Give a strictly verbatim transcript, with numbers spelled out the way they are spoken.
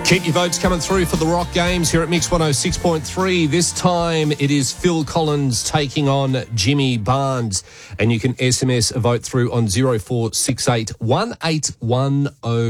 Keep your votes coming through for the Rock Games here at Mix one oh six point three. This time it is Phil Collins taking on Jimmy Barnes. And you can S M S a vote through on zero four six eight one eight one oh.